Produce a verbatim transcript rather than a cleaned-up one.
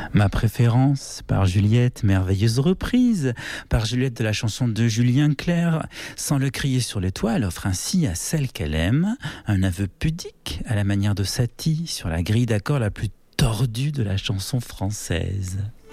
Ma préférence, par Juliette, merveilleuse reprise, par Juliette de la chanson de Julien Clerc, sans le crier sur les toits, elle offre ainsi à celle qu'elle aime un aveu pudique à la manière de Satie sur la grille d'accords la plus tordue de la chanson française.